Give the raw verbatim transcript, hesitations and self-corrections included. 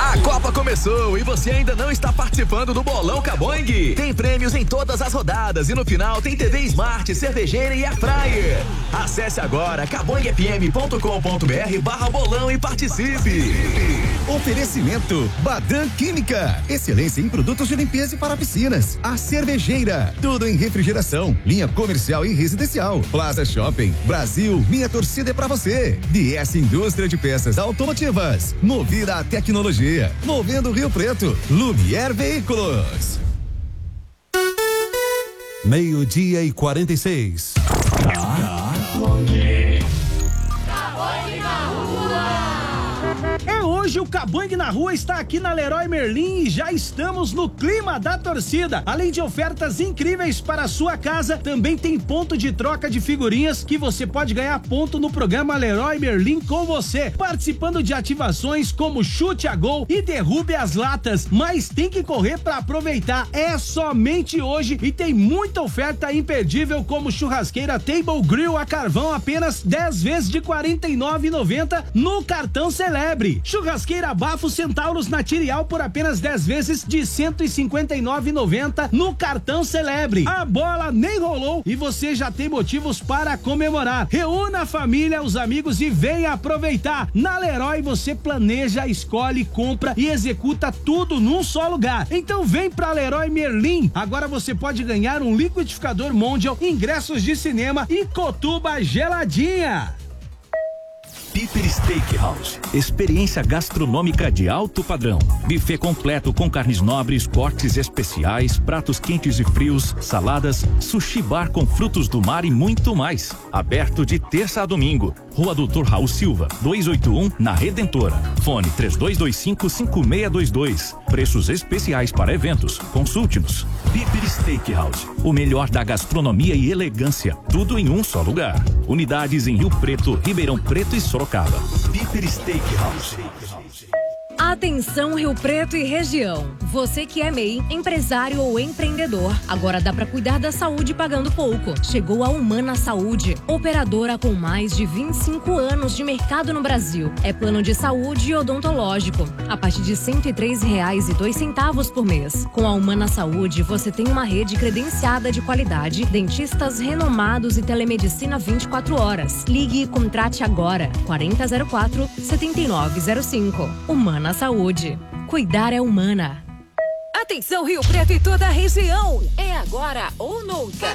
A Copa começou e você ainda não está participando do Bolão Caboing? Tem prêmios em todas as rodadas e no final tem T V Smart, cervejeira e airfryer. Acesse agora caboing f m ponto com ponto b r barra bolão e participe. Oferecimento Badan Química. Excelência em produtos de limpeza e para piscinas. A Cervejeira. Tudo em refrigeração. Linha comercial e residencial. Plaza Shopping. Brasil, minha torcida é pra você. D S Indústria de Peças Automotivas. Movida a tecnologia. Movendo Rio Preto. Lumière Veículos. Meio-dia e quarenta e seis. É hoje o Caboing na Rua está aqui na Leroy Merlin e já estamos no clima da torcida. Além de ofertas incríveis para a sua casa, também tem ponto de troca de figurinhas que você pode ganhar ponto no programa Leroy Merlin com você, participando de ativações como chute a gol e derrube as latas. Mas tem que correr para aproveitar. É somente hoje e tem muita oferta imperdível, como churrasqueira Table Grill a carvão apenas dez vezes de quarenta e nove reais e noventa centavos no cartão Celebre. Churrasqueira Bafo Centauros na Tirial por apenas dez vezes de cento e cinquenta e nove reais e noventa centavos no cartão Celebre. A bola nem rolou e você já tem motivos para comemorar. Reúna a família, os amigos e venha aproveitar. Na Leroy você planeja, escolhe, compra e executa tudo num só lugar. Então vem pra Leroy Merlin. Agora você pode ganhar um liquidificador Mondial, ingressos de cinema e cotuba geladinha. Piper Steakhouse, experiência gastronômica de alto padrão. Buffet completo com carnes nobres, cortes especiais, pratos quentes e frios, saladas, sushi bar com frutos do mar e muito mais. Aberto de terça a domingo. Rua Doutor Raul Silva, duzentos e oitenta e um, na Redentora. Fone três dois dois cinco, cinco seis dois dois. Preços especiais para eventos. Consulte-nos. Piper Steakhouse, o melhor da gastronomia e elegância. Tudo em um só lugar. Unidades em Rio Preto, Ribeirão Preto e Sorocaba. Piper Steakhouse. Atenção Rio Preto e região. Você que é M E I, empresário ou empreendedor, agora dá para cuidar da saúde pagando pouco. Chegou a Humana Saúde, operadora com mais de vinte e cinco anos de mercado no Brasil. É plano de saúde odontológico, a partir de cento e três reais e dois centavos por mês. Com a Humana Saúde, você tem uma rede credenciada de qualidade, dentistas renomados e telemedicina vinte e quatro horas. Ligue e contrate agora. quarenta zero quatro, setenta e nove zero cinco. Humana Saúde. Cuidar é humana. Atenção Rio Preto e toda a região. É agora ou nunca.